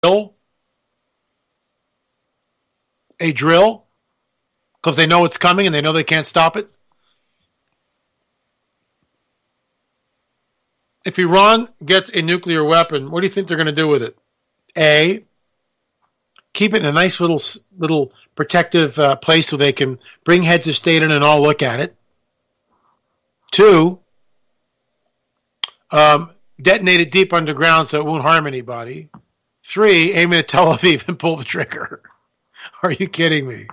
a drill because they know it's coming and they know they can't stop it? If Iran gets a nuclear weapon, what do you think they're going to do with it? A, keep it in a nice little protective place where they can bring heads of state in and all look at it. 2, detonate it deep underground so it won't harm anybody. 3, aim it at Tel Aviv and pull the trigger. Are you kidding me?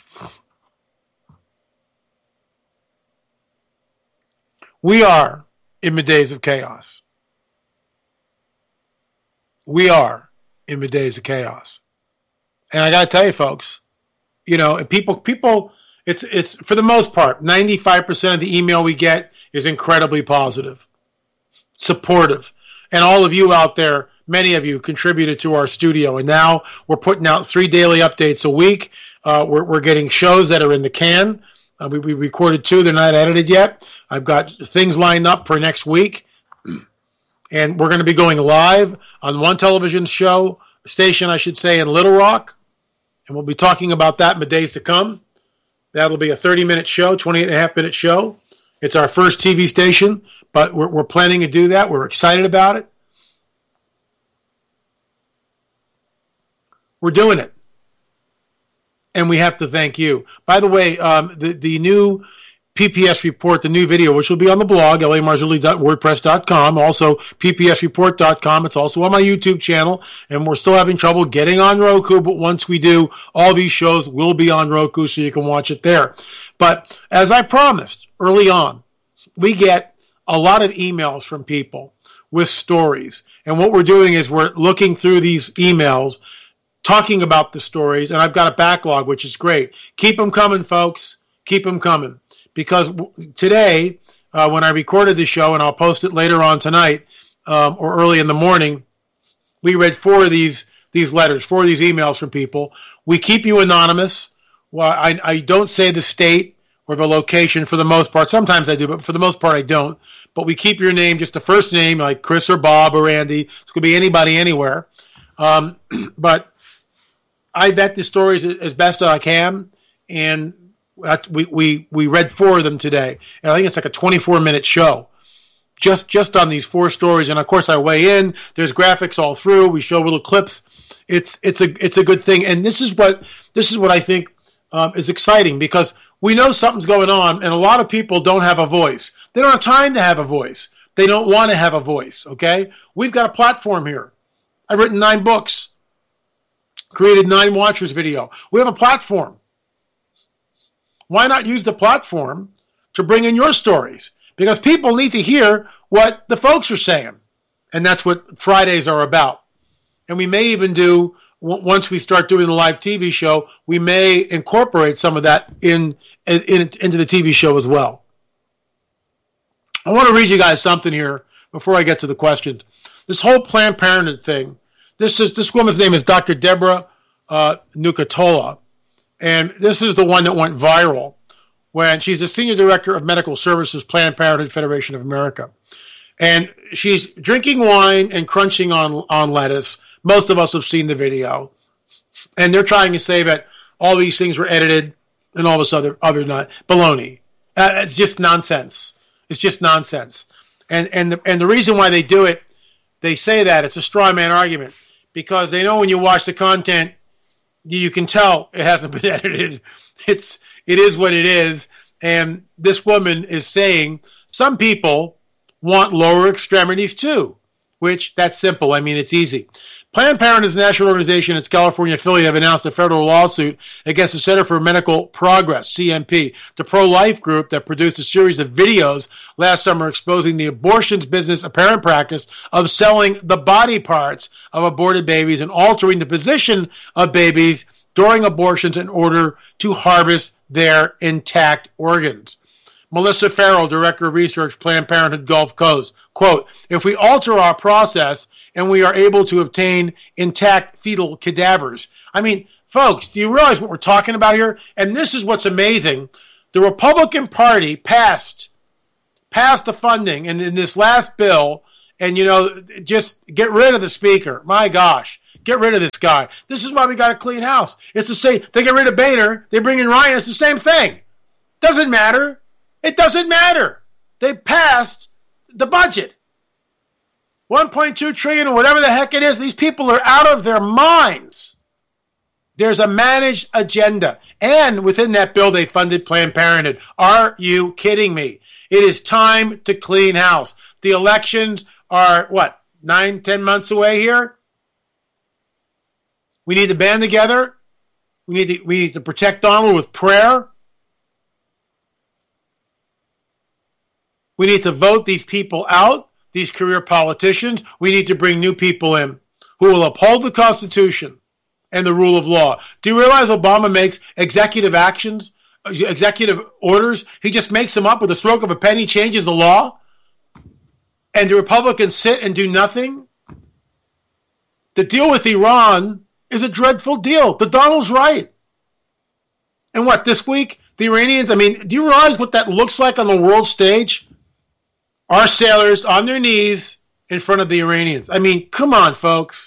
We are in the days of chaos. We are in the days of chaos. And I got to tell you, folks, you know, people, it's for the most part, 95% of the email we get is incredibly positive, supportive. And all of you out there, many of you contributed to our studio. And now we're putting out 3 daily updates a week. We're getting shows that are in the can. We recorded 2. They're not edited yet. I've got things lined up for next week. And we're going to be going live on one television station, I should say, in Little Rock. And we'll be talking about that in the days to come. That'll be a 30-minute show, 28.5-minute show. It's our first TV station, but we're planning to do that. We're excited about it. We're doing it. And we have to thank you. By the way, the new PPS report, the new video, which will be on the blog, lamarzulli.wordpress.com, also ppsreport.com. It's also on my YouTube channel, and we're still having trouble getting on Roku, but once we do, all these shows will be on Roku, so you can watch it there. But as I promised early on, we get a lot of emails from people with stories. And what we're doing is we're looking through these emails, talking about the stories, and I've got a backlog, which is great. Keep them coming, folks. Keep them coming. Because today, when I recorded the show, and I'll post it later on tonight or early in the morning, we read 4 of these letters, 4 of these emails from people. We keep you anonymous. Well, I don't say the state or the location for the most part. Sometimes I do, but for the most part I don't. But we keep your name, just the first name, like Chris or Bob or Andy. It could be anybody, anywhere. But I vet the stories as best I can, and we read 4 of them today, and I think it's like a 24-minute show, just on these 4 stories. And of course, I weigh in. There's graphics all through. We show little clips. It's a good thing, and this is what I think is exciting, because we know something's going on, and a lot of people don't have a voice. They don't have time to have a voice. They don't want to have a voice. Okay, we've got a platform here. I've written 9 books, created 9 Watchers video. We have a platform. Why not use the platform to bring in your stories? Because people need to hear what the folks are saying. And that's what Fridays are about. And we may even do, once we start doing the live TV show, we may incorporate some of that into the TV show as well. I want to read you guys something here before I get to the question. This whole Planned Parenthood thing, this woman's name is Dr. Deborah Nucatola. And this is the one that went viral when she's the Senior Director of Medical Services, Planned Parenthood Federation of America. And she's drinking wine and crunching on lettuce. Most of us have seen the video. And they're trying to say that all these things were edited and all this other baloney. It's just nonsense. It's just nonsense. And the reason why they do it, they say that, it's a straw man argument. Because they know when you watch the content, you can tell it hasn't been edited. It is what it is. And this woman is saying some people want lower extremities too, which that's simple. I mean, it's easy. Planned Parenthood's national organization, its California affiliate, have announced a federal lawsuit against the Center for Medical Progress, CMP, the pro-life group that produced a series of videos last summer exposing the abortions business apparent practice of selling the body parts of aborted babies and altering the position of babies during abortions in order to harvest their intact organs. Melissa Farrell, Director of Research, Planned Parenthood Gulf Coast, quote, "If we alter our process and we are able to obtain intact fetal cadavers." I mean, folks, do you realize what we're talking about here? And this is what's amazing. The Republican Party passed the funding in this last bill, and, just get rid of the speaker. My gosh. Get rid of this guy. This is why we got a clean house. It's the same. They get rid of Boehner. They bring in Ryan. It's the same thing. Doesn't matter. It doesn't matter. They passed the budget. 1.2 trillion or whatever the heck it is. These people are out of their minds. There's a managed agenda. And within that bill, they funded Planned Parenthood. Are you kidding me? It is time to clean house. The elections are, 9-10 months away here? We need to band together. We need to protect Donald with prayer. We need to vote these people out, these career politicians. We need to bring new people in who will uphold the Constitution and the rule of law. Do you realize Obama makes executive actions, executive orders? He just makes them up with a stroke of a pen. He changes the law. And the Republicans sit and do nothing. The deal with Iran is a dreadful deal. The Donald's right. And this week, the Iranians, do you realize what that looks like on the world stage? Our sailors on their knees in front of the Iranians. Come on, folks.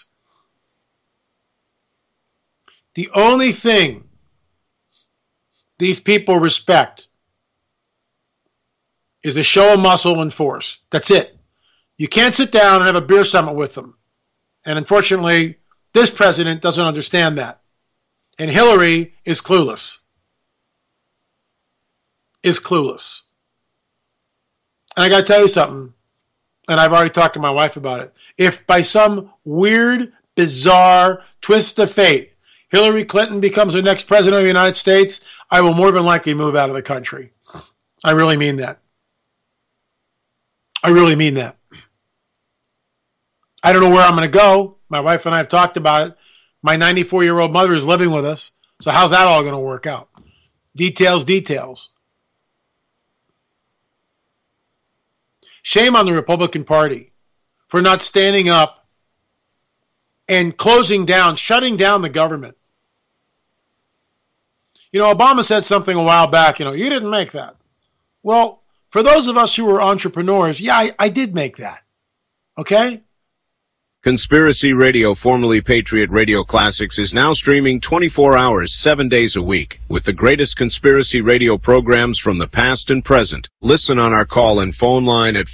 The only thing these people respect is a show of muscle and force. That's it. You can't sit down and have a beer summit with them. And unfortunately, this president doesn't understand that. And Hillary is clueless. And I got to tell you something, and I've already talked to my wife about it. If by some weird, bizarre twist of fate, Hillary Clinton becomes the next president of the United States, I will more than likely move out of the country. I really mean that. I don't know where I'm going to go. My wife and I have talked about it. My 94-year-old mother is living with us. So how's that all going to work out? Details. Shame on the Republican Party for not standing up and shutting down the government. Obama said something a while back, you didn't make that. Well, for those of us who are entrepreneurs, I did make that. Okay? Conspiracy Radio, formerly Patriot Radio Classics, is now streaming 24 hours, 7 days a week, with the greatest conspiracy radio programs from the past and present. Listen on our call and phone line at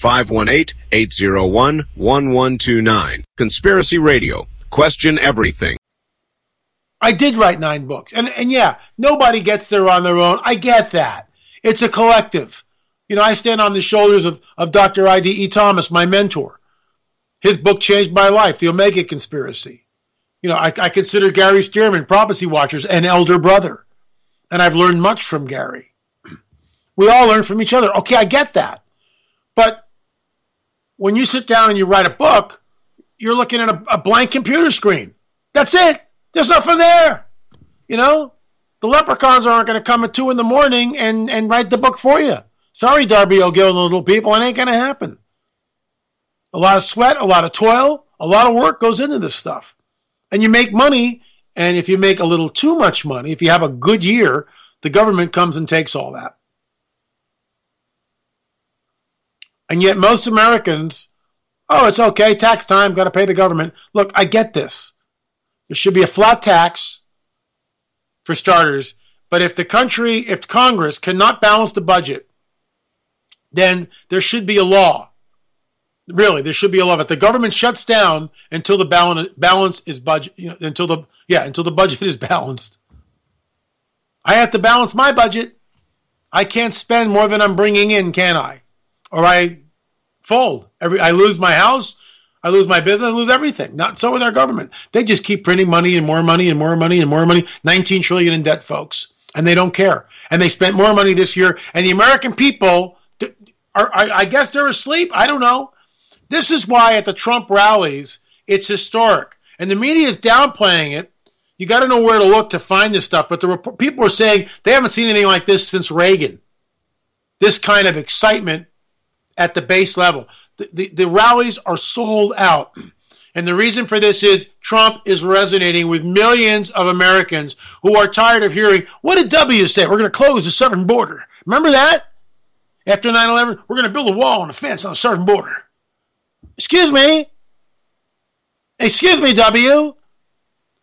518-801-1129. Conspiracy Radio. Question everything. I did write 9 books. And nobody gets there on their own. I get that. It's a collective. I stand on the shoulders of Dr. I.D.E. Thomas, my mentor. His book changed my life, The Omega Conspiracy. I consider Gary Stearman, Prophecy Watchers, an elder brother. And I've learned much from Gary. We all learn from each other. Okay, I get that. But when you sit down and you write a book, you're looking at a blank computer screen. That's it. There's nothing there. The leprechauns aren't going to come at 2 a.m. and write the book for you. Sorry, Darby O'Gill and the little people. It ain't going to happen. A lot of sweat, a lot of toil, a lot of work goes into this stuff. And you make money, and if you make a little too much money, if you have a good year, the government comes and takes all that. And yet most Americans, it's okay, tax time, got to pay the government. Look, I get this. There should be a flat tax for starters, but if Congress cannot balance the budget, then there should be a law. Really, there should be a law. But the government shuts down until the balance is budget. Until the budget is balanced. I have to balance my budget. I can't spend more than I'm bringing in, can I? Or I fold. I lose my house. I lose my business. I lose everything. Not so with our government. They just keep printing money and more money and more money and more money. 19 trillion in debt, folks, and they don't care. And they spent more money this year. And the American people I guess they're asleep. I don't know. This is why at the Trump rallies, it's historic. And the media is downplaying it. You got to know where to look to find this stuff. But the people are saying they haven't seen anything like this since Reagan. This kind of excitement at the base level. The rallies are sold out. And the reason for this is Trump is resonating with millions of Americans who are tired of hearing, what did W say? We're going to close the southern border. Remember that? After 9/11, we're going to build a wall and a fence on the southern border. Excuse me, W.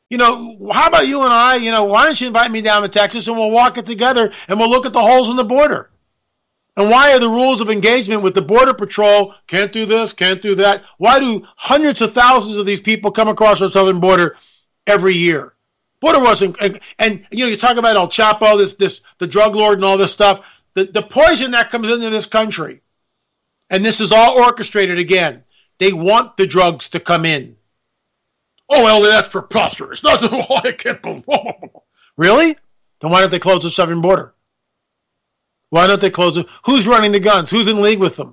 How about you and I, why don't you invite me down to Texas and we'll walk it together and we'll look at the holes in the border? And why are the rules of engagement with the Border Patrol, can't do this, can't do that? Why do hundreds of thousands of these people come across our southern border every year? Border wasn't, and you talk about El Chapo, the drug lord and all this stuff. The poison that comes into this country, and this is all orchestrated again. They want the drugs to come in. Oh, well, that's preposterous. I can't believe. Really? Then why don't they close the southern border? Why don't they close it? Who's running the guns? Who's in league with them?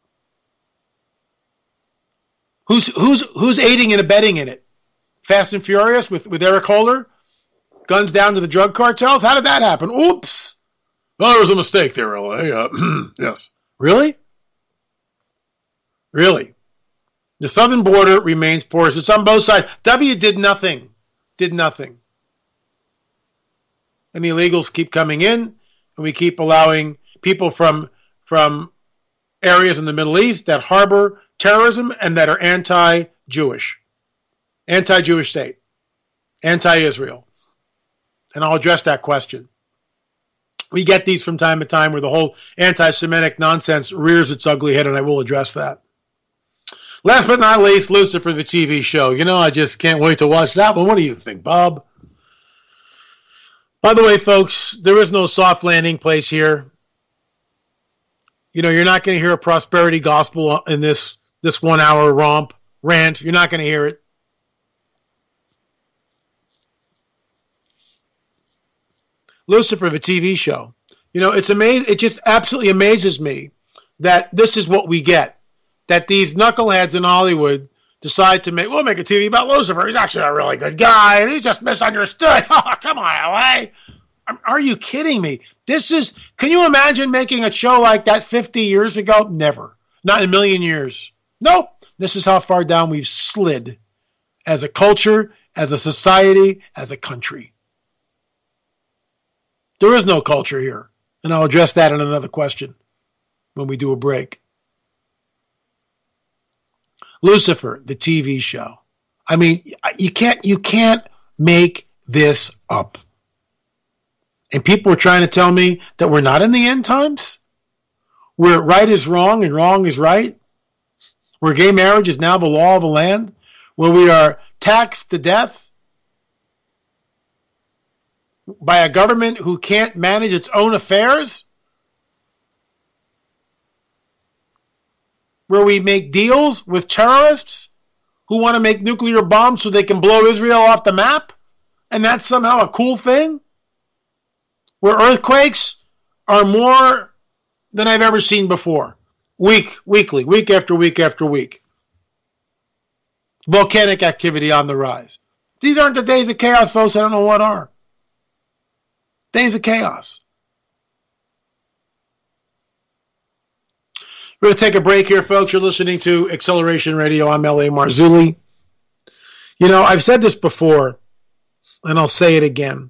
Who's aiding and abetting in it? Fast and Furious with Eric Holder? Guns down to the drug cartels? How did that happen? Oops. Well, there was a mistake there, LA. Yes. Really? Really? The southern border remains porous. It's on both sides. W did nothing. Did nothing. And the illegals keep coming in, and we keep allowing people from areas in the Middle East that harbor terrorism and that are anti-Jewish state, anti-Israel. And I'll address that question. We get these from time to time where the whole anti-Semitic nonsense rears its ugly head, and I will address that. Last but not least, Lucifer, the TV show. I just can't wait to watch that one. What do you think, Bob? By the way, folks, there is no soft landing place here. You're not going to hear a prosperity gospel in this 1 hour rant. You're not going to hear it. Lucifer, the TV show. It's amazing. It just absolutely amazes me that this is what we get. That these knuckleheads in Hollywood decide to we'll make a TV about Lucifer. He's actually a really good guy, and he's just misunderstood. Oh, come on, LA. Are you kidding me? Can you imagine making a show like that 50 years ago? Never. Not in a million years. Nope. This is how far down we've slid as a culture, as a society, as a country. There is no culture here. And I'll address that in another question when we do a break. Lucifer, the TV show. I mean, you can't make this up. And people are trying to tell me that we're not in the end times, where right is wrong and wrong is right, where gay marriage is now the law of the land, where we are taxed to death by a government who can't manage its own affairs, where we make deals with terrorists who want to make nuclear bombs so they can blow Israel off the map, and that's somehow a cool thing, where earthquakes are more than I've ever seen before, weekly, week after week after week. Volcanic activity on the rise. These aren't the days of chaos, folks. I don't know what are. Days of chaos. We're going to take a break here, folks. You're listening to Acceleration Radio. I'm L.A. Marzulli. I've said this before, and I'll say it again.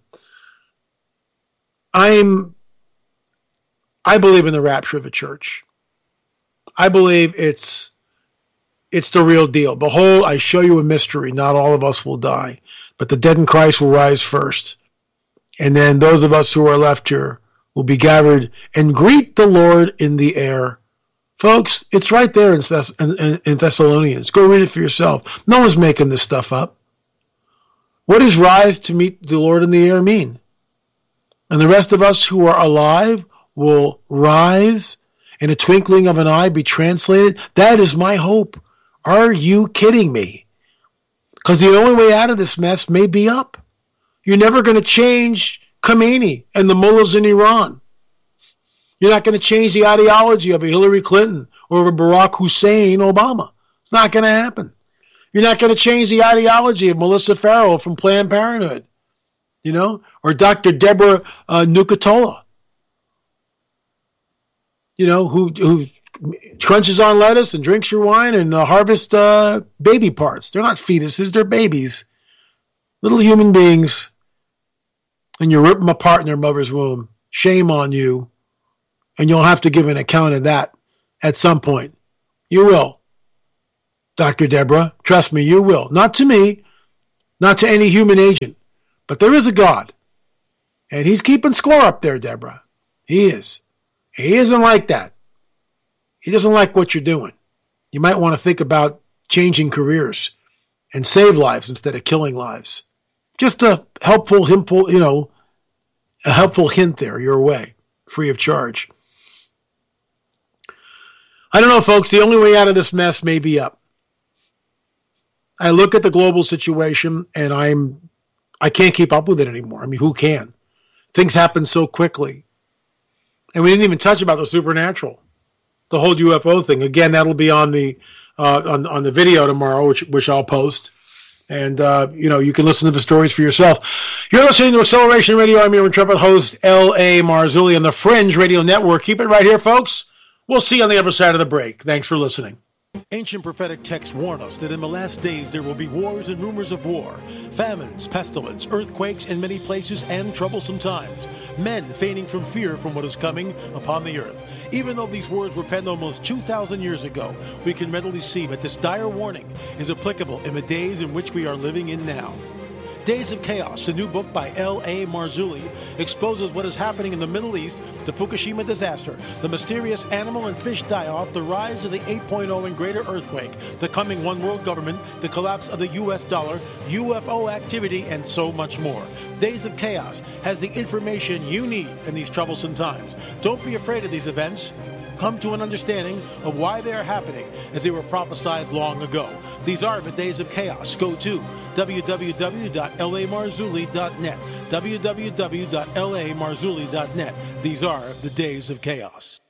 I believe in the rapture of the church. I believe it's the real deal. Behold, I show you a mystery. Not all of us will die, but the dead in Christ will rise first. And then those of us who are left here will be gathered and greet the Lord in the air. Folks, it's right there in Thessalonians. Go read it for yourself. No one's making this stuff up. What does rise to meet the Lord in the air mean? And the rest of us who are alive will rise in a twinkling of an eye, be translated. That is my hope. Are you kidding me? Because the only way out of this mess may be up. You're never going to change Khomeini and the mullahs in Iran. You're not going to change the ideology of a Hillary Clinton or a Barack Hussein Obama. It's not going to happen. You're not going to change the ideology of Melissa Farrell from Planned Parenthood, or Dr. Deborah Nucatola, who crunches on lettuce and drinks your wine and harvests baby parts. They're not fetuses, they're babies. Little human beings. And you rip them apart in their mother's womb. Shame on you. And you'll have to give an account of that at some point. You will. Dr. Deborah, trust me, you will. Not to me, not to any human agent. But there is a God. And he's keeping score up there, Deborah. He is. He isn't like that. He doesn't like what you're doing. You might want to think about changing careers and save lives instead of killing lives. Just a helpful hint there your way, free of charge. I don't know, folks. The only way out of this mess may be up. I look at the global situation and I can't keep up with it anymore. I mean, who can? Things happen so quickly. And we didn't even touch about the supernatural, the whole UFO thing. Again, that'll be on the on the video tomorrow, which I'll post. And, you can listen to the stories for yourself. You're listening to Acceleration Radio. I'm your intrepid host, L.A. Marzulli on the Fringe Radio Network. Keep it right here, folks. We'll see you on the other side of the break. Thanks for listening. Ancient prophetic texts warn us that in the last days there will be wars and rumors of war, famines, pestilence, earthquakes in many places, and troublesome times. Men fainting from fear from what is coming upon the earth. Even though these words were penned almost 2,000 years ago, we can readily see that this dire warning is applicable in the days in which we are living in now. Days of Chaos, the new book by L.A. Marzulli, exposes what is happening in the Middle East, the Fukushima disaster, the mysterious animal and fish die-off, the rise of the 8.0 and greater earthquake, the coming one world government, the collapse of the U.S. dollar, UFO activity, and so much more. Days of Chaos has the information you need in these troublesome times. Don't be afraid of these events. Come to an understanding of why they are happening as they were prophesied long ago. These are the Days of Chaos. Go to www.lamarzulli.net. www.lamarzulli.net. These are the Days of Chaos.